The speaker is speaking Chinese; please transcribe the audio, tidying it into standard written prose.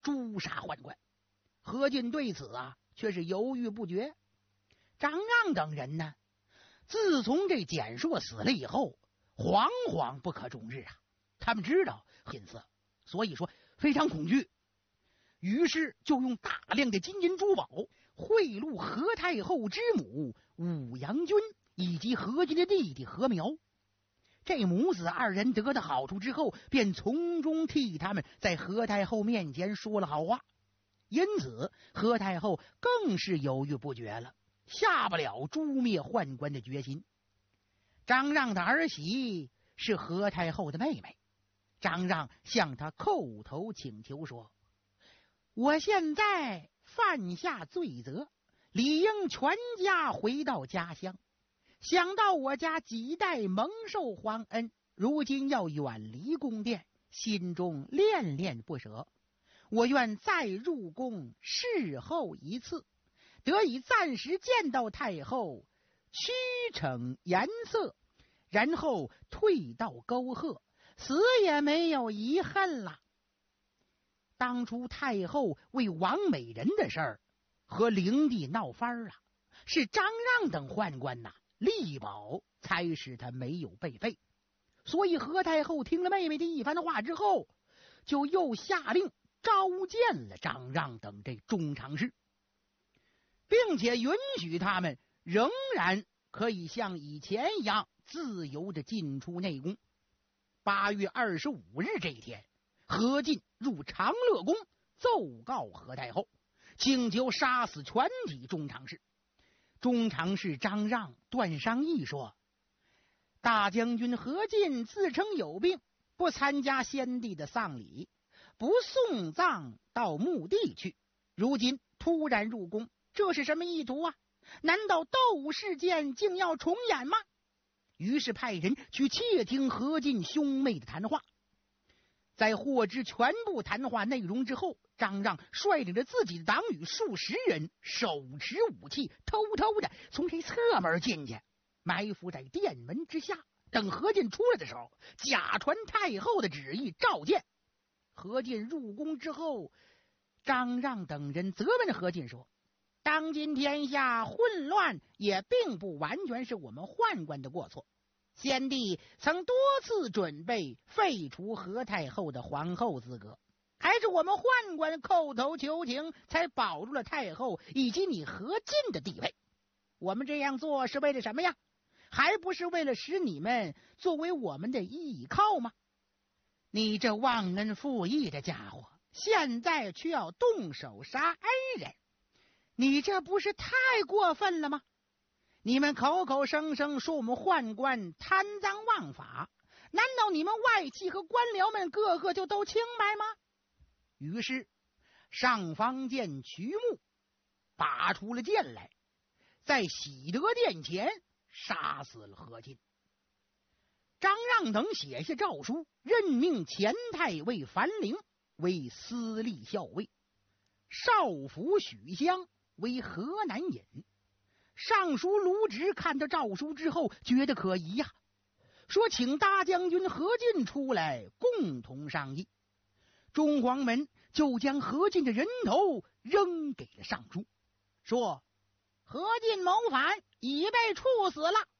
诛杀宦官。何进对此却是犹豫不决。张让等人呢，自从这简硕死了以后，惶惶不可终日他们知道隐色，所以说非常恐惧，于是就用大量的金银珠宝贿赂何太后之母武阳君以及何进的弟弟何苗。这母子二人得到好处之后，便从中替他们在何太后面前说了好话，因此何太后更是犹豫不决了，下不了诛灭宦官的决心。张让的儿媳是何太后的妹妹，张让向她叩头请求说：我现在犯下罪责，理应全家回到家乡，想到我家几代蒙受皇恩，如今要远离宫殿，心中恋恋不舍。我愿再入宫侍候一次，得以暂时见到太后，屈惩颜色，然后退到沟壑，死也没有遗恨了。当初太后为王美人的事儿和灵帝闹翻了，是张让等宦官力保才使他没有被废。所以何太后听了妹妹的一番话之后，就又下令召见了张让等这中常侍，并且允许他们仍然可以像以前一样自由地进出内宫。8月25日这一天，何进入长乐宫奏告何太后，请求杀死全体中常侍。中常侍张让、段商议说：大将军何进自称有病，不参加先帝的丧礼，不送葬到墓地去，如今突然入宫，这是什么意图难道窦武事件竟要重演吗？于是派人去窃听何进兄妹的谈话。在获知全部谈话内容之后，张让率领着自己的党羽数十人，手持武器，偷偷的从这侧门进去，埋伏在殿门之下，等何进出来的时候，假传太后的旨意召见。何进入宫之后，张让等人责问何进说：当今天下混乱，也并不完全是我们宦官的过错，先帝曾多次准备废除何太后的皇后资格，还是我们宦官叩头求情，才保住了太后以及你何进的地位。我们这样做是为了什么呀？还不是为了使你们作为我们的依靠吗？你这忘恩负义的家伙，现在却要动手杀恩人，你这不是太过分了吗？你们口口声声说我们宦官贪赃枉法，难道你们外戚和官僚们个个就都清白吗？于是上方见曲目，拔出了剑来，在喜德殿前杀死了何进。张让等写下诏书，任命前太尉樊陵为司隶校尉，少府许襄为河南尹。尚书卢植看到诏书之后，觉得可疑说请大将军何进出来共同商议。中黄门就将何进的人头扔给了尚书，说何进谋反，已被处死了。